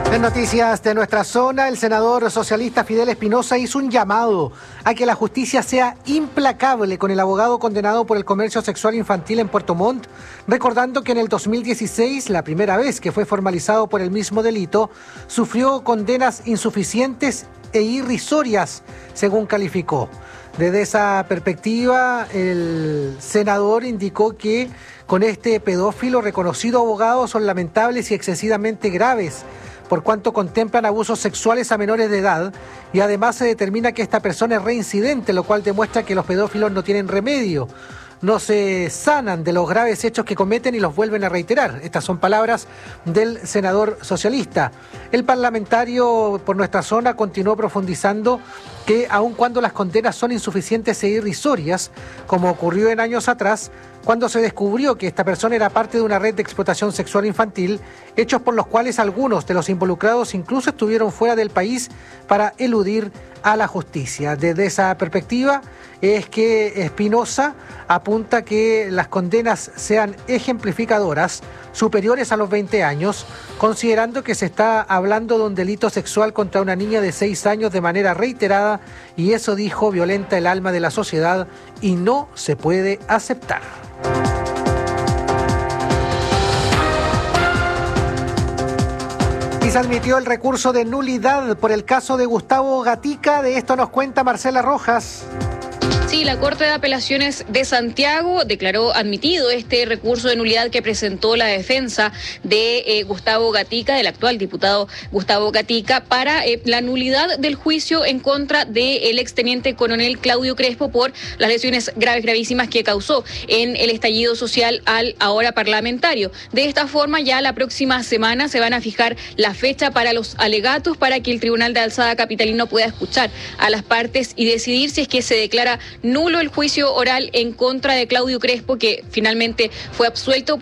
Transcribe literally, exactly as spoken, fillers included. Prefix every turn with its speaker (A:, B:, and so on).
A: En noticias de nuestra zona, el senador socialista Fidel Espinosa hizo un llamado a que la justicia sea implacable con el abogado condenado por el comercio sexual infantil en Puerto Montt, recordando que en el dos mil dieciséis, la primera vez que fue formalizado por el mismo delito, sufrió condenas insuficientes e irrisorias, según calificó. Desde esa perspectiva, el senador indicó que con este pedófilo reconocido abogado son lamentables y excesivamente graves, por cuanto contemplan abusos sexuales a menores de edad, y además se determina que esta persona es reincidente, lo cual demuestra que los pedófilos no tienen remedio, no se sanan de los graves hechos que cometen y los vuelven a reiterar. Estas son palabras del senador socialista. El parlamentario por nuestra zona continuó profundizando que aun cuando las condenas son insuficientes e irrisorias, como ocurrió en años atrás, cuando se descubrió que esta persona era parte de una red de explotación sexual infantil, hechos por los cuales algunos de los involucrados incluso estuvieron fuera del país para eludir a la justicia. Desde esa perspectiva es que Espinosa apunta que las condenas sean ejemplificadoras, superiores a los veinte años, considerando que se está hablando de un delito sexual contra una niña de seis años de manera reiterada, y eso, dijo, violenta el alma de la sociedad y no se puede aceptar. Y se admitió el recurso de nulidad por el caso de Gustavo Gatica. De esto nos cuenta Marcela Rojas.
B: Sí, la Corte de Apelaciones de Santiago declaró admitido este recurso de nulidad que presentó la defensa de eh, Gustavo Gatica, del actual diputado Gustavo Gatica, para eh, la nulidad del juicio en contra del exteniente coronel Claudio Crespo por las lesiones graves, gravísimas que causó en el estallido social al ahora parlamentario. De esta forma, ya la próxima semana se van a fijar la fecha para los alegatos para que el Tribunal de Alzada capitalino pueda escuchar a las partes y decidir si es que se declara nulo el juicio oral en contra de Claudio Crespo, que finalmente fue absuelto